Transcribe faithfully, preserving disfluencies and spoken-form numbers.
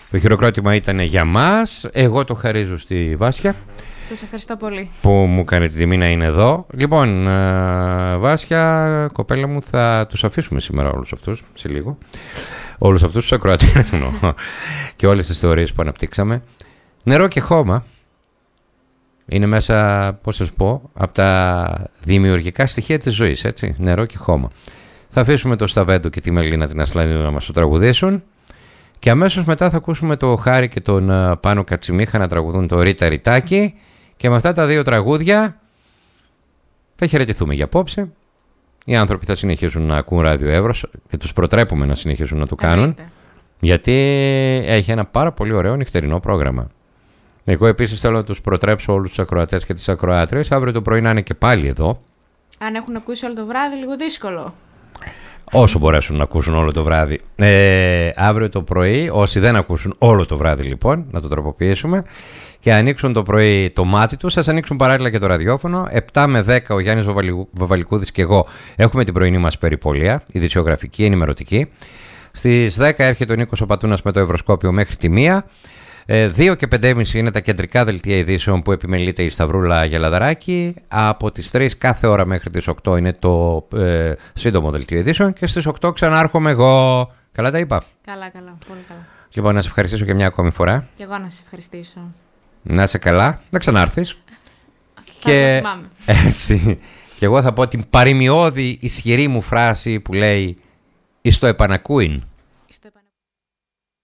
Το χειροκρότημα ήταν για μας. Εγώ το χαρίζω στη Βάσια. Σας ευχαριστώ πολύ που μου κάνει την τιμή να είναι εδώ. Λοιπόν, ε, Βάσια, κοπέλα μου, θα τους αφήσουμε σήμερα όλους αυτούς, σε λίγο. Όλους αυτούς τους ακροατές και όλες τις θεωρίες που αναπτύξαμε. Νερό και χώμα είναι μέσα, πώς σας πω, από τα δημιουργικά στοιχεία της ζωής, έτσι. Νερό και χώμα. Θα αφήσουμε το Σταβέντο και τη Μελίνα την Ασλανίδου να μας το τραγουδήσουν. Και αμέσως μετά θα ακούσουμε το Χάρη και τον uh, Πάνο Κατσιμίχα να τραγουδούν το Ρίτα Ριτάκι. Και με αυτά τα δύο τραγούδια θα χαιρετηθούμε για απόψε. Οι άνθρωποι θα συνεχίσουν να ακούν Ράδιο Εύρος και τους προτρέπουμε να συνεχίσουν να το κάνουν. Έχετε. Γιατί έχει ένα πάρα πολύ ωραίο νυχτερινό πρόγραμμα. Εγώ επίσης θέλω να τους προτρέψω όλους τους ακροατές και τις ακροάτριες. Αύριο το πρωί να είναι και πάλι εδώ. Αν έχουν ακούσει όλο το βράδυ, λίγο δύσκολο. Όσο μπορέσουν να ακούσουν όλο το βράδυ. Ε, αύριο το πρωί, όσοι δεν ακούσουν όλο το βράδυ λοιπόν, να το τροποποιήσουμε και ανοίξουν το πρωί το μάτι τους, σας ανοίξουν παράλληλα και το ραδιόφωνο. επτά με δέκα ο Γιάννης Βαβαλικούδης και εγώ έχουμε την πρωινή μας περιπολία, ειδησιογραφική, ενημερωτική. Στις δέκα έρχεται ο Νίκος ο Πατούνας με το Ευρωσκόπιο μέχρι τη μία. δύο και πέντε και μισή είναι τα κεντρικά δελτία ειδήσεων που επιμελείται η Σταυρούλα Γελαδαράκη. Από τις τρεις κάθε ώρα μέχρι τις οκτώ είναι το ε, σύντομο δελτίο ειδήσεων. Και στις οκτώ ξανάρχομαι εγώ. Καλά τα είπα? Καλά, καλά, πολύ καλά. Λοιπόν, να σε ευχαριστήσω και μια ακόμη φορά. Και εγώ να σε ευχαριστήσω. Να είσαι καλά, να ξανάρθεις. Και έτσι. Και εγώ θα πω την παροιμιώδη ισχυρή μου φράση που λέει «Εις το επανακούειν».